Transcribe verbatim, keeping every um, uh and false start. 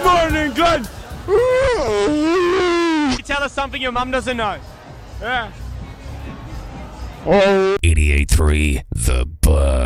morning, Glenn. You tell us something your mum doesn't know. Yeah. eighty-eight point three The